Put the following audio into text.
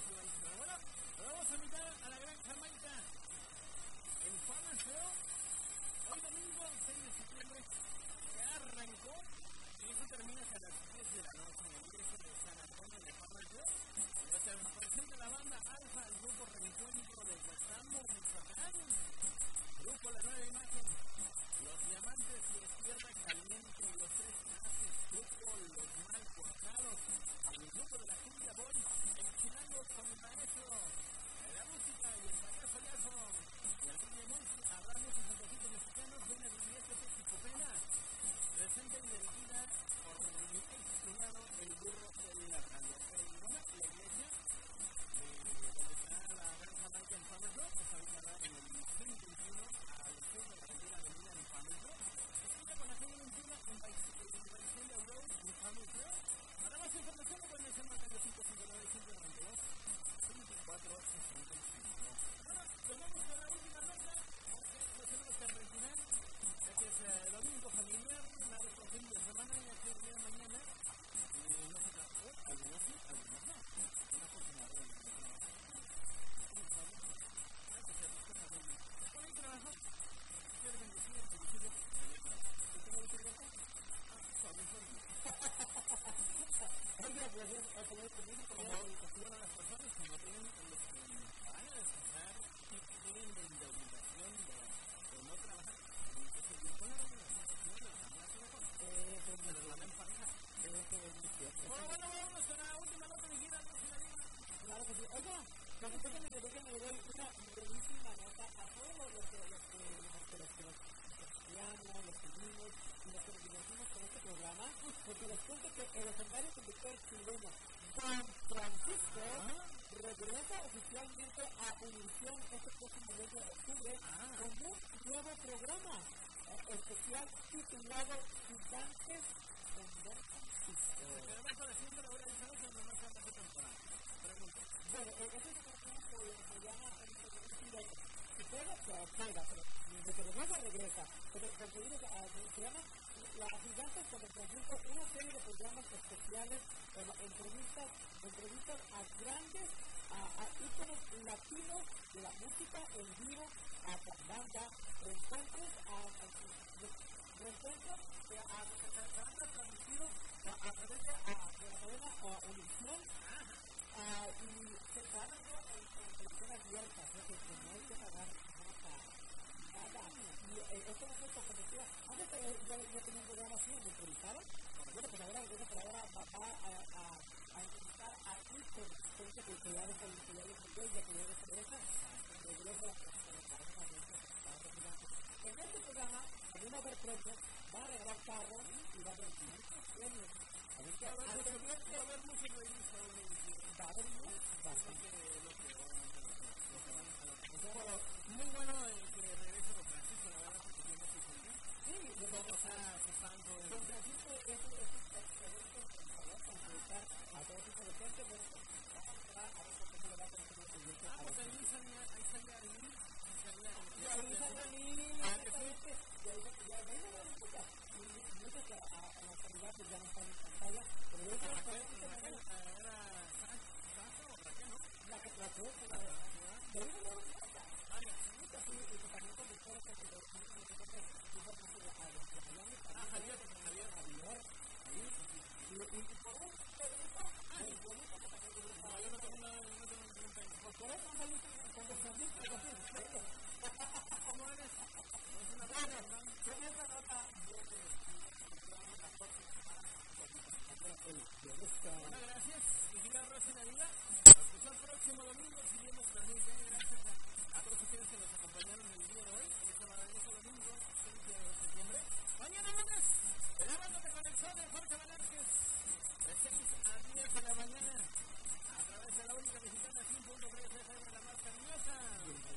Bueno, lo vamos a invitar a la Gran Jamaica en Farmers Show. Hoy domingo 6 de septiembre ya arrancó y eso termina hasta las 10 de la noche en la iglesia de San Antonio de Farmers Show. Ya se presenta la banda Alfa, el grupo Reencuentro de Guasamo, Michoacán, grupo La Nueva Imagen, Los Diamantes de Tierra Caliente, Los Tres Haces, grupo Los Mal Cuadrados, el grupo de la Cumbia Boy, Enchilando con el Maestro, la música y el payaso, y el DJ Monsi, hablamos de Santos mexicanos, de una billete de Chicopena, presente y dirigida por mi ex cuñado, el burro de la radio. La iglesia, donde está la Gran Jamaica en Farmers Road, pues ahorita va en el 121 al sur de la primera avenida en Farmers Road. Escucha con la calle 21 en Victoria Road en Farmers Road. Para más información, lo pueden hacer marcando 559-592-2465. Ahora, pues vamos a la última ronda, porque nos tenemos que retirar, ya que es domingo familiar, una vez por fin de semana, y aquí el día de mañana, no se trató, algunos sí, algunos no. Una afortunada de la por ahí trabajo, quiero bendecir el servicio de ¿qué tengo que decir? Oiga, pues a poner conmigo como educación a las personas que no tienen los que van a descansar y tienen de obligación de no trabajar. ¿Cuál es la obligación de trabajar? Pues me lo dan en pareja. Bueno, vámonos a la última nota de gira, no se la diga. Claro que sí. Oiga, déjenme le doy una brevísima nota a todos los que nos criamos, los seguimos y los que nos divertimos con este programa, porque les cuento que el legendario conductor chileno Juan Francisco regresa oficialmente a Univisión este próximo mes de octubre con un nuevo programa especial titulado Gigantes con Don Francisco. ¿Pero vas a decir que la hora de esa noche o no se anda esa temporada? Pregunto. Bueno, ese programa se llama si puede, pero desde que regresa, regresa. Pero conseguir se llama La Gigantes con Don Francisco, una serie de programas especiales, entrevistas a grandes, a íconos latinos de la música en vivo, a banda, reencuentros transmitidos a través de la cadena Univisión, y se van a hacer en televisión abierta, que no hay que pagar nada. Y esto va a ser como decía, antes ya tenía un programa así donde entrevistaron, bueno, pues ahora va a entrevistar a íconos, gente que ya les molesta, que ya les interesa, en este programa, también va a haber premios, va a regalar carros y va a haber muchos premios. Así que va a haber mucho revista, va a haber bastante muy bueno que regrese Don Francisco, la verdad, porque tiene su sentido. Sí, Don Francisco es excelente para entrevistar a todo tipo de gente, pero a ver por qué se le va a conseguir el proyecto. Porque ahí salía Lili, y ahí salía Lili, y ahí muchos que a los candidatos ya no están en pantalla, pero yo creo que era Sasa o Raquel, ¿no? La que trató, de ahí no lo nota. Y que también conductores que los Javier, ahí, y por un periodista, bonito, yo no tengo nada, pues por eso me dicen con los amigos, ¿cómo eres? Es una buena, con esa nota, bueno, gracias, y siga Rosa en la vida, nos vemos el próximo domingo, si Dios nos permite, gracias a todos ustedes que nos acompañaron el día de hoy, en este maravilloso domingo, 6 de septiembre. Mañana lunes, grabándote con el show de Jorge Velázquez, de 6 a 10 de la mañana, a través de la única mexicana 100.3 FM, la más cariñosa.